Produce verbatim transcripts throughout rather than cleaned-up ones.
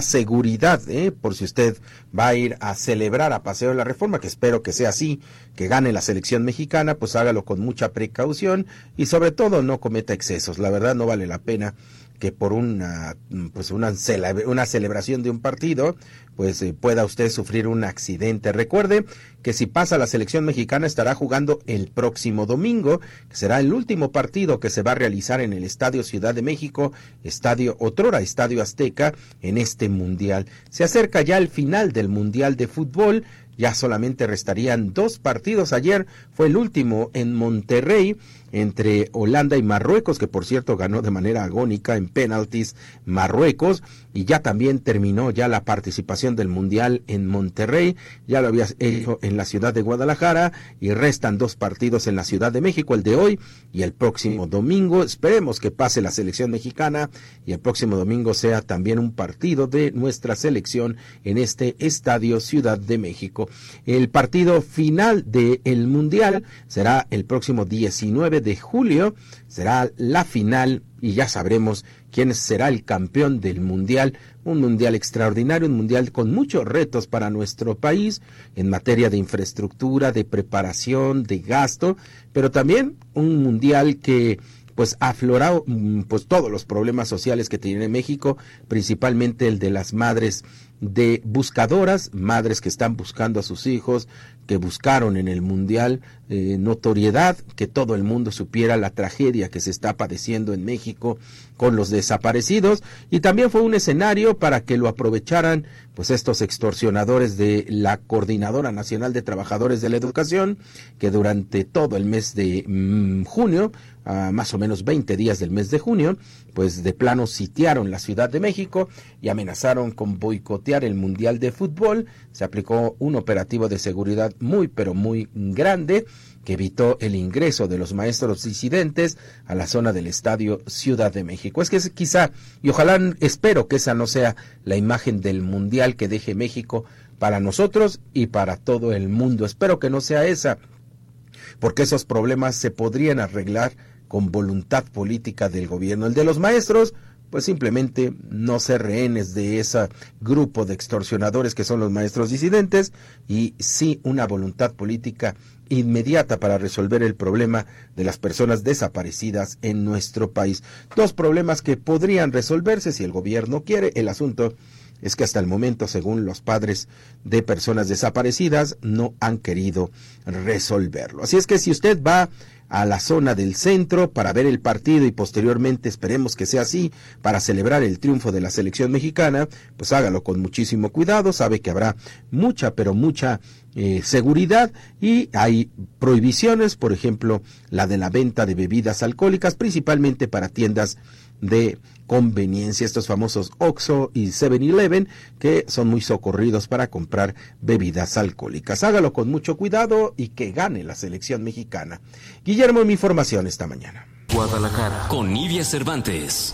seguridad, ¿eh? Por si usted va a ir a celebrar a Paseo de la Reforma, que espero que sea así, que gane la selección mexicana, pues hágalo con mucha precaución y sobre todo no cometa excesos. La verdad no vale la pena que por una pues una, cele- una celebración de un partido pues eh, pueda usted sufrir un accidente. Recuerde que si pasa la selección mexicana estará jugando el próximo domingo, que será el último partido que se va a realizar en el Estadio Ciudad de México, Estadio otrora Estadio Azteca, en este mundial. Se acerca ya el final del Mundial de Fútbol. Ya solamente restarían dos partidos. Ayer fue el último en Monterrey entre Holanda y Marruecos, que por cierto ganó de manera agónica en penaltis Marruecos, y ya también terminó ya la participación del Mundial en Monterrey, ya lo había hecho en la ciudad de Guadalajara, y restan dos partidos en la Ciudad de México, el de hoy y el próximo domingo. Esperemos que pase la selección mexicana y el próximo domingo sea también un partido de nuestra selección en este Estadio Ciudad de México. El partido final del Mundial será el próximo diecinueve de julio, será la final y ya sabremos quién será el campeón del Mundial. Un Mundial extraordinario, un Mundial con muchos retos para nuestro país en materia de infraestructura, de preparación, de gasto, pero también un Mundial que pues ha aflorado pues todos los problemas sociales que tiene México, principalmente el de las madres de buscadoras, madres que están buscando a sus hijos, que buscaron en el Mundial eh, notoriedad, que todo el mundo supiera la tragedia que se está padeciendo en México con los desaparecidos, y también fue un escenario para que lo aprovecharan pues estos extorsionadores de la Coordinadora Nacional de Trabajadores de la Educación, que durante todo el mes de mmm, junio, a más o menos veinte días del mes de junio, pues de plano sitiaron la Ciudad de México y amenazaron con boicotear el Mundial de Fútbol. Se aplicó un operativo de seguridad muy pero muy grande que evitó el ingreso de los maestros disidentes a la zona del Estadio Ciudad de México. Es que es quizá, y ojalá, espero que esa no sea la imagen del Mundial que deje México para nosotros y para todo el mundo. Espero que no sea esa, porque esos problemas se podrían arreglar con voluntad política del gobierno. El de los maestros, pues simplemente no ser rehenes de ese grupo de extorsionadores que son los maestros disidentes, y sí una voluntad política inmediata para resolver el problema de las personas desaparecidas en nuestro país. Dos problemas que podrían resolverse si el gobierno quiere. El asunto es que hasta el momento, según los padres de personas desaparecidas, no han querido resolverlo. Así es que si usted va a la zona del centro para ver el partido y posteriormente, esperemos que sea así, para celebrar el triunfo de la selección mexicana, pues hágalo con muchísimo cuidado. Sabe que habrá mucha, pero mucha eh, seguridad, y hay prohibiciones, por ejemplo, la de la venta de bebidas alcohólicas, principalmente para tiendas de conveniencia, estos famosos Oxxo y seven eleven, que son muy socorridos para comprar bebidas alcohólicas. Hágalo con mucho cuidado y que gane la selección mexicana. Guillermo, mi información esta mañana. Guadalajara, con Nidia Cervantes.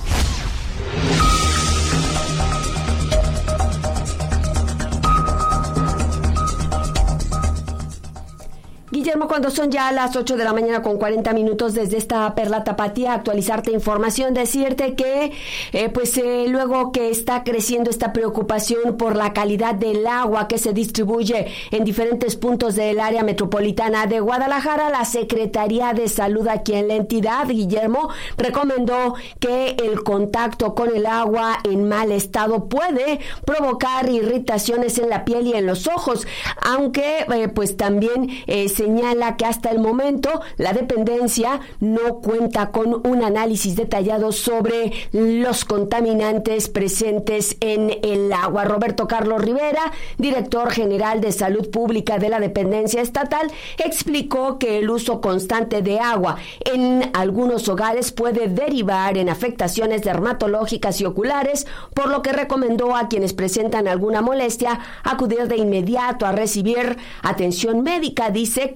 Guillermo, cuando son ya las ocho de la mañana con cuarenta minutos desde esta Perla Tapatía, actualizarte información, decirte que eh, pues eh, luego que está creciendo esta preocupación por la calidad del agua que se distribuye en diferentes puntos del área metropolitana de Guadalajara, la Secretaría de Salud aquí en la entidad, Guillermo, recomendó que el contacto con el agua en mal estado puede provocar irritaciones en la piel y en los ojos, aunque eh, pues también eh, se señala que hasta el momento la dependencia no cuenta con un análisis detallado sobre los contaminantes presentes en el agua. Roberto Carlos Rivera, director general de Salud Pública de la dependencia estatal, explicó que el uso constante de agua en algunos hogares puede derivar en afectaciones dermatológicas y oculares, por lo que recomendó a quienes presentan alguna molestia acudir de inmediato a recibir atención médica. Dice que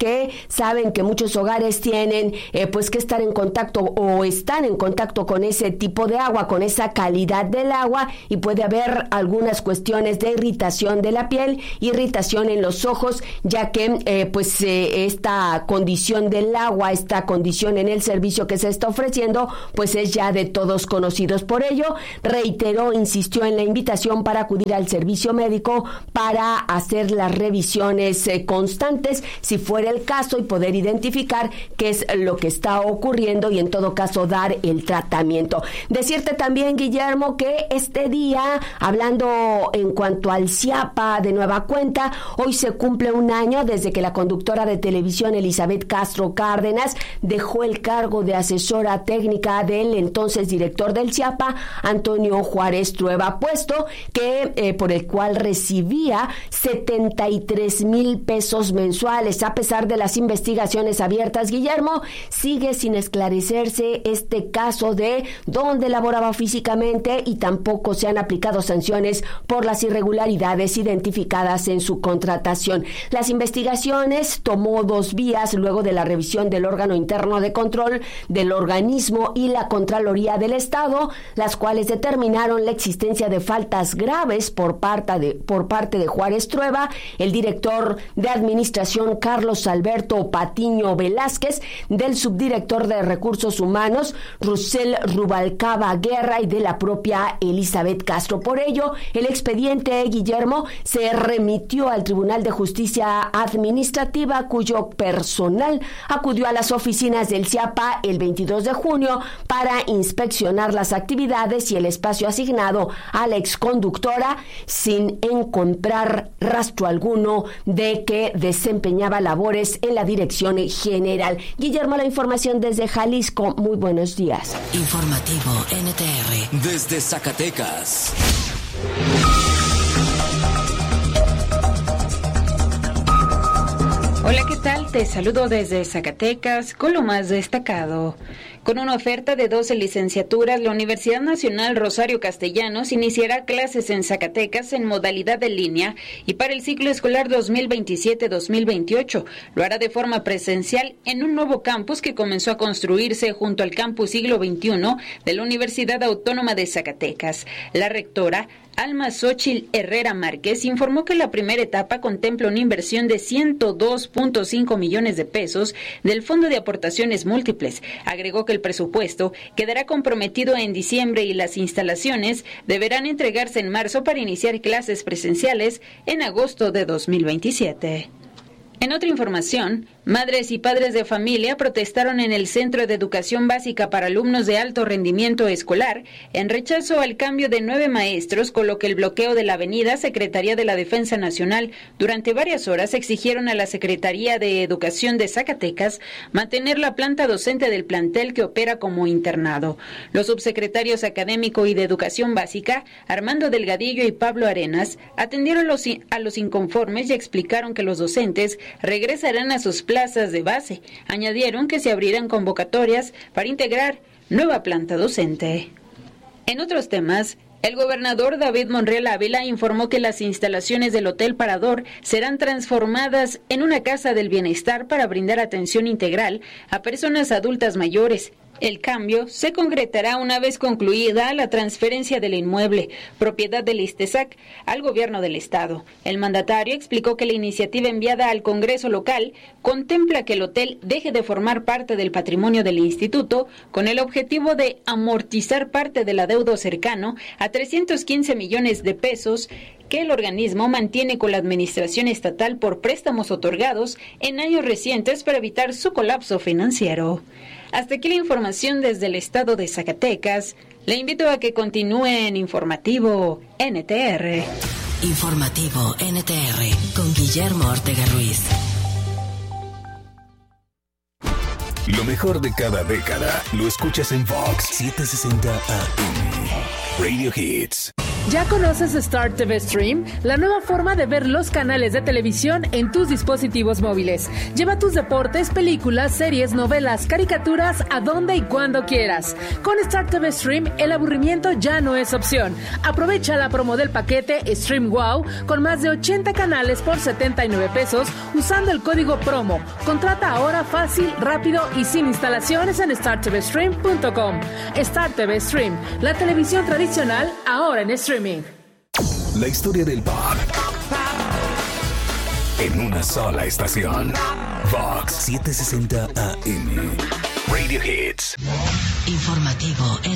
que saben que muchos hogares tienen eh, pues que estar en contacto o están en contacto con ese tipo de agua, con esa calidad del agua, y puede haber algunas cuestiones de irritación de la piel, irritación en los ojos, ya que eh, pues eh, esta condición del agua, esta condición en el servicio que se está ofreciendo, pues es ya de todos conocidos. Por ello, reiteró, insistió en la invitación para acudir al servicio médico para hacer las revisiones eh, constantes, si fuera el caso, y poder identificar qué es lo que está ocurriendo y en todo caso dar el tratamiento. Decirte también, Guillermo, que este día, hablando en cuanto al CIAPA de nueva cuenta, hoy se cumple un año desde que la conductora de televisión Elizabeth Castro Cárdenas dejó el cargo de asesora técnica del entonces director del CIAPA, Antonio Juárez Trueba, puesto que eh, por el cual recibía setenta y tres mil pesos mensuales. A pesar de las investigaciones abiertas, Guillermo, sigue sin esclarecerse este caso de dónde laboraba físicamente, y tampoco se han aplicado sanciones por las irregularidades identificadas en su contratación. Las investigaciones tomó dos vías luego de la revisión del órgano interno de control del organismo y la Contraloría del Estado, las cuales determinaron la existencia de faltas graves por parte de, por parte de Juárez Trueba, el director de administración Carlos Alberto Patiño Velázquez, del subdirector de Recursos Humanos Rusel Rubalcaba Guerra y de la propia Elizabeth Castro. Por ello, el expediente, Guillermo, se remitió al Tribunal de Justicia Administrativa, cuyo personal acudió a las oficinas del CIAPA el veintidós de junio para inspeccionar las actividades y el espacio asignado a la exconductora, sin encontrar rastro alguno de que desempeñaba labores en la dirección general. Guillermo, la información desde Jalisco. Muy buenos días. Informativo N T R desde Zacatecas. Hola, ¿qué tal? Te saludo desde Zacatecas con lo más destacado. Con una oferta de doce licenciaturas, la Universidad Nacional Rosario Castellanos iniciará clases en Zacatecas en modalidad en línea y para el ciclo escolar dos mil veintisiete dos mil veintiocho. Lo hará de forma presencial en un nuevo campus que comenzó a construirse junto al campus siglo veintiuno de la Universidad Autónoma de Zacatecas. La rectora Alma Xóchitl Herrera Márquez informó que la primera etapa contempla una inversión de ciento dos punto cinco millones de pesos del Fondo de Aportaciones Múltiples. Agregó que el presupuesto quedará comprometido en diciembre y las instalaciones deberán entregarse en marzo para iniciar clases presenciales en agosto de dos mil veintisiete. En otra información, madres y padres de familia protestaron en el Centro de Educación Básica para Alumnos de Alto Rendimiento Escolar en rechazo al cambio de nueve maestros, con lo que el bloqueo de la avenida Secretaría de la Defensa Nacional durante varias horas exigieron a la Secretaría de Educación de Zacatecas mantener la planta docente del plantel que opera como internado. Los subsecretarios académico y de Educación Básica, Armando Delgadillo y Pablo Arenas, atendieron los, a los inconformes y explicaron que los docentes regresarán a sus plazas de base. Añadieron que se abrirán convocatorias para integrar nueva planta docente. En otros temas, el gobernador David Monreal Ávila informó que las instalaciones del Hotel Parador serán transformadas en una casa del bienestar para brindar atención integral a personas adultas mayores. El cambio se concretará una vez concluida la transferencia del inmueble, propiedad del ISTESAC, al gobierno del estado. El mandatario explicó que la iniciativa enviada al Congreso local contempla que el hotel deje de formar parte del patrimonio del instituto, con el objetivo de amortizar parte del adeudo cercano a trescientos quince millones de pesos que el organismo mantiene con la administración estatal por préstamos otorgados en años recientes para evitar su colapso financiero. Hasta aquí la información desde el estado de Zacatecas. Le invito a que continúe en Informativo N T R. Informativo N T R con Guillermo Ortega Ruiz. Lo mejor de cada década lo escuchas en Vox setecientos sesenta A M. Radio Hits. ¿Ya conoces Star T V Stream? La nueva forma de ver los canales de televisión en tus dispositivos móviles. Lleva tus deportes, películas, series, novelas, caricaturas a donde y cuando quieras. Con Star T V Stream, el aburrimiento ya no es opción. Aprovecha la promo del paquete Stream Wow con más de ochenta canales por setenta y nueve pesos usando el código promo. Contrata ahora fácil, rápido y sin instalaciones en star t v stream punto com. Star T V Stream, la televisión tradicional ahora en streaming. La historia del pop en una sola estación. Vox setecientos sesenta A M. Radio Hits. Informativo en